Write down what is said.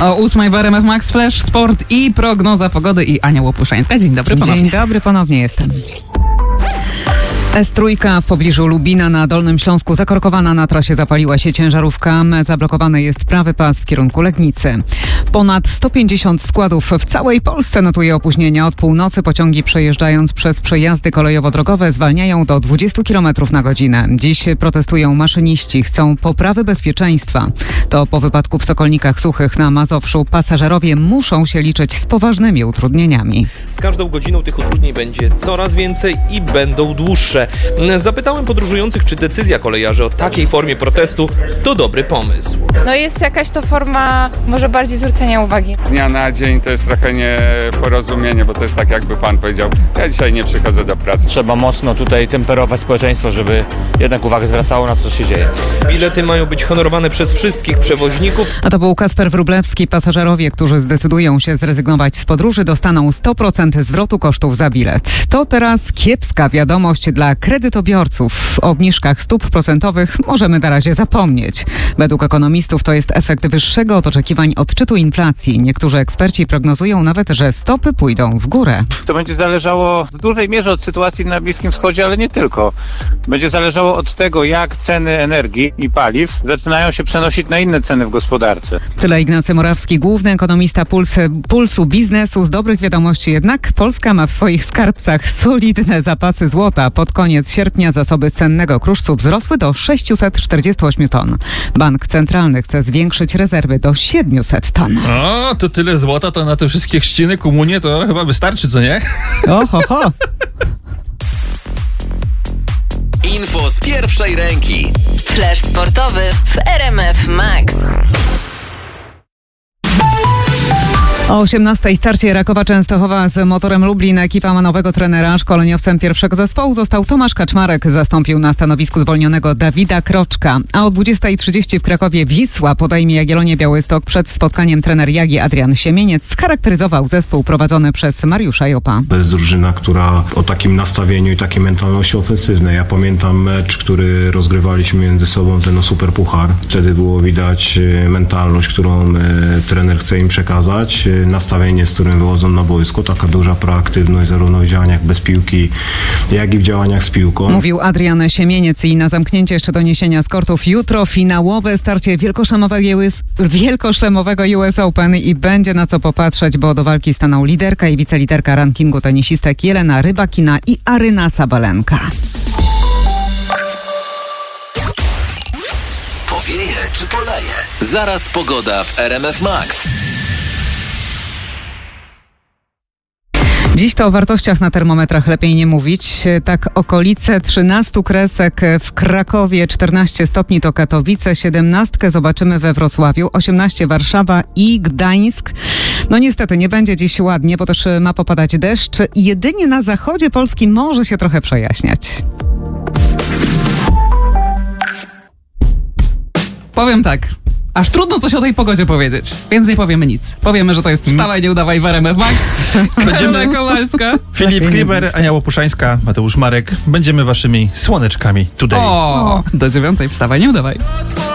O 8 w RMF Max Flash, sport i prognoza pogody i Ania Łopuszańska. Dzień dobry ponownie. Dzień dobry, ponownie jestem. S3 w pobliżu Lubina na Dolnym Śląsku zakorkowana. Na trasie zapaliła się ciężarówka. Zablokowany jest prawy pas w kierunku Legnicy. Ponad 150 składów w całej Polsce notuje opóźnienia. Od północy pociągi przejeżdżając przez przejazdy kolejowo-drogowe zwalniają do 20 km na godzinę. Dziś protestują maszyniści, chcą poprawy bezpieczeństwa. To po wypadku w Sokolnikach Suchych na Mazowszu pasażerowie muszą się liczyć z poważnymi utrudnieniami. Z każdą godziną tych utrudnień będzie coraz więcej i będą dłuższe. Zapytałem podróżujących, czy decyzja kolejarzy o takiej formie protestu to dobry pomysł. No jest jakaś to forma może bardziej zwrócenia uwagi. Z dnia na dzień to jest trochę nieporozumienie, bo to jest tak, jakby pan powiedział, ja dzisiaj nie przychodzę do pracy. Trzeba mocno tutaj temperować społeczeństwo, żeby jednak uwagę zwracało na to, co się dzieje. Bilety mają być honorowane przez wszystkich przewoźników. A to był Kasper Wróblewski. Pasażerowie, którzy zdecydują się zrezygnować z podróży, dostaną 100% zwrotu kosztów za bilet. To teraz kiepska wiadomość dla kredytobiorców. O obniżkach stóp procentowych możemy na razie zapomnieć. Według ekonomistów to jest efekt wyższego od oczekiwań odczytu inflacji. Niektórzy eksperci prognozują nawet, że stopy pójdą w górę. To będzie zależało w dużej mierze od sytuacji na Bliskim Wschodzie, ale nie tylko. Będzie zależało od tego, jak ceny energii i paliw zaczynają się przenosić na inne ceny w gospodarce. Tyle Ignacy Morawski, główny ekonomista Pulsu Biznesu. Z dobrych wiadomości jednak Polska ma w swoich skarbcach solidne zapasy złota. Pod koniec sierpnia zasoby cennego kruszcu wzrosły do 648 ton. Bank Centralny chce zwiększyć rezerwy do 700 ton. O, to tyle złota, to na te wszystkie chrzciny, komunie to chyba wystarczy, co nie? Oho. Info z pierwszej ręki. Flash sportowy w RMF Max. O 18:00 starcie Rakowa Częstochowa z Motorem Lublin. Ekipa ma nowego trenera. Szkoleniowcem pierwszego zespołu został Tomasz Kaczmarek. Zastąpił na stanowisku zwolnionego Dawida Kroczka. A o 20:30 w Krakowie Wisła podejmie Jagiellonię Białystok. Przed spotkaniem trener Jagi Adrian Siemieniec scharakteryzował zespół prowadzony przez Mariusza Jopa. To jest drużyna, która o takim nastawieniu i takiej mentalności ofensywnej. Ja pamiętam mecz, który rozgrywaliśmy między sobą, ten Superpuchar. Wtedy było widać mentalność, którą trener chce im przekazać. Nastawienie, z którym wychodzą na boisko, taka duża proaktywność zarówno w działaniach bez piłki, jak i w działaniach z piłką. Mówił Adrian Siemieniec. I na zamknięcie jeszcze doniesienia z kortów. Jutro finałowe starcie wielkoszlemowego US Open i będzie na co popatrzeć, bo do walki staną liderka i wiceliderka rankingu tenisistek Jelena Rybakina i Aryna Sabalenka. Powieje czy poleje? Zaraz pogoda w RMF Max. Dziś to o wartościach na termometrach lepiej nie mówić. Tak okolice 13 kresek w Krakowie, 14 stopni to Katowice, 17 zobaczymy we Wrocławiu, 18 Warszawa i Gdańsk. No niestety nie będzie dziś ładnie, bo też ma popadać deszcz. Jedynie na zachodzie Polski może się trochę przejaśniać. Powiem tak. Aż trudno coś o tej pogodzie powiedzieć, więc nie powiemy nic. Powiemy, że to jest Wstawaj, nie udawaj w RMF Max. Karolina Kowalska. Filip Kliber, Ania Łopuszańska, Mateusz Marek. Będziemy waszymi słoneczkami today. O, do 9:00 Wstawaj, nie udawaj.